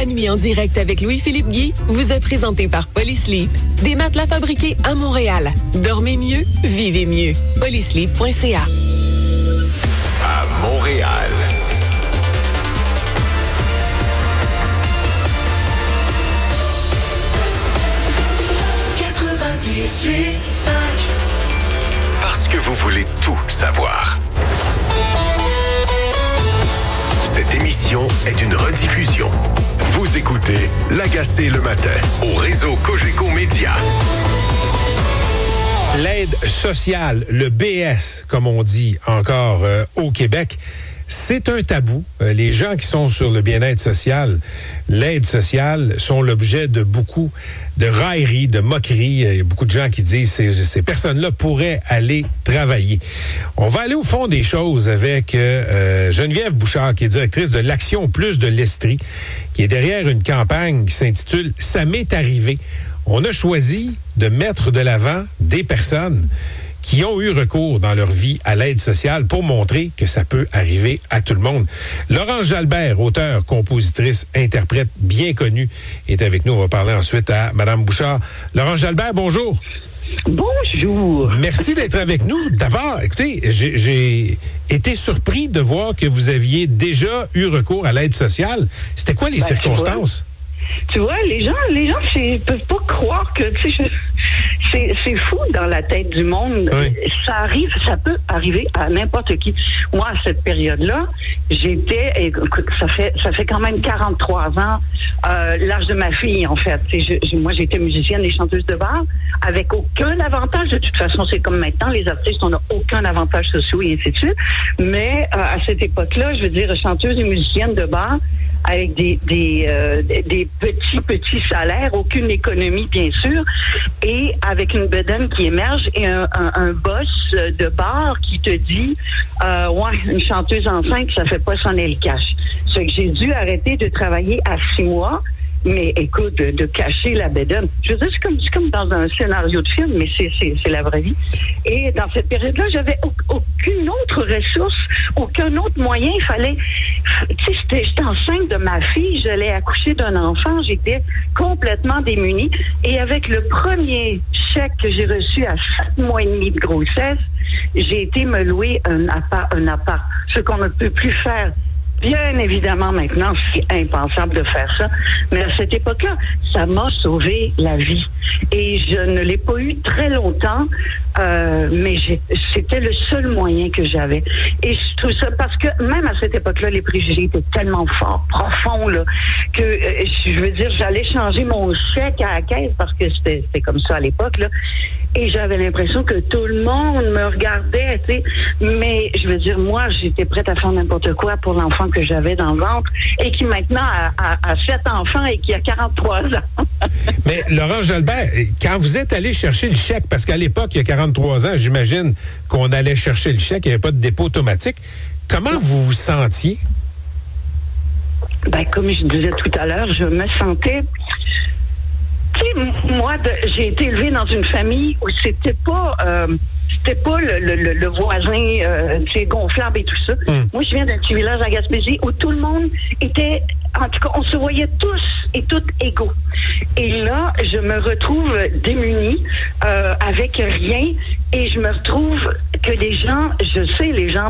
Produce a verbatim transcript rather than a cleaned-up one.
La nuit en direct avec Louis-Philippe Guy vous est présenté par Polysleep. Des matelas fabriqués à Montréal. Dormez mieux, vivez mieux. polysleep point c a. À Montréal. quatre-vingt-dix-huit cinq. Parce que vous voulez tout savoir. Cette émission est une rediffusion. Vous écoutez L'Agacé le matin au réseau Cogeco Média. L'aide sociale, le B S, comme on dit encore euh, au Québec, c'est un tabou. Euh, les gens qui sont sur le bien-être social, l'aide sociale, sont l'objet de beaucoup de railleries, de moqueries. Il y a beaucoup de gens qui disent que ces, ces personnes-là pourraient aller travailler. On va aller au fond des choses avec euh, Geneviève Bouchard, qui est directrice de l'Action Plus de l'Estrie, qui est derrière une campagne qui s'intitule « Ça m'est arrivé ». On a choisi de mettre de l'avant des personnes qui ont eu recours dans leur vie à l'aide sociale pour montrer que ça peut arriver à tout le monde. Laurence Jalbert, auteure, compositrice, interprète bien connue, est avec nous. On va parler ensuite à Mme Bouchard. Laurence Jalbert, bonjour. Bonjour. Merci d'être avec nous. D'abord, écoutez, j'ai, j'ai été surpris de voir que vous aviez déjà eu recours à l'aide sociale. C'était quoi les ben, circonstances? Tu vois, les gens, les gens, c'est, peuvent pas croire que, tu sais, c'est, c'est fou dans la tête du monde. Oui. Ça arrive, ça peut arriver à n'importe qui. Moi, à cette période-là, j'étais, écoute, ça fait, ça fait quand même quarante-trois ans, euh, l'âge de ma fille, en fait. Je, je, moi, j'étais musicienne et chanteuse de bar, avec aucun avantage. De toute façon, c'est comme maintenant, les artistes, on n'a aucun avantage social et ainsi de suite. Mais euh, à cette époque-là, je veux dire, chanteuse et musicienne de bar, avec des, des, euh, des petits, petits salaires, aucune économie, bien sûr, et avec une bedaine qui émerge et un, un, un boss de bar qui te dit euh, « Ouais, une chanteuse enceinte, ça fait pas sonner le cash. » C'est que j'ai dû arrêter de travailler à six mois. Mais écoute, de, de cacher la bédaine. Je veux dire, c'est comme, c'est comme dans un scénario de film, mais c'est, c'est, c'est la vraie vie. Et dans cette période-là, j'avais au, aucune autre ressource, aucun autre moyen. Il fallait... Tu sais, j'étais, j'étais enceinte de ma fille, j'allais accoucher d'un enfant, j'étais complètement démunie. Et avec le premier chèque que j'ai reçu à sept mois et demi de grossesse, j'ai été me louer un appart, un appart, ce qu'on ne peut plus faire. Bien évidemment, maintenant, c'est impensable de faire ça. Mais à cette époque-là, ça m'a sauvé la vie. Et je ne l'ai pas eu très longtemps, euh, mais j'ai, c'était le seul moyen que j'avais. Et je trouve ça, parce que même à cette époque-là, les préjugés étaient tellement forts, profonds, là, que, euh, je veux dire, j'allais changer mon chèque à la caisse, parce que c'était, c'était comme ça à l'époque, là. Et j'avais l'impression que tout le monde me regardait, tu sais. Mais je veux dire, moi, j'étais prête à faire n'importe quoi pour l'enfant que j'avais dans le ventre et qui maintenant a, a, a sept enfants et qui a quarante-trois ans. Mais Laurence Jalbert, quand vous êtes allé chercher le chèque, parce qu'à l'époque, il y a quarante-trois ans, j'imagine qu'on allait chercher le chèque, il n'y avait pas de dépôt automatique. Comment vous vous sentiez? Ben, comme je disais tout à l'heure, je me sentais... Tu sais, moi, de, j'ai été élevée dans une famille où c'était pas... Euh, C'était pas le, le, le voisin euh, gonflable et tout ça. Mm. Moi, je viens d'un petit village à Gaspésie où tout le monde était... En tout cas, on se voyait tous et toutes égaux. Et là, je me retrouve démunie, euh, avec rien, et je me retrouve que les gens, je sais, les gens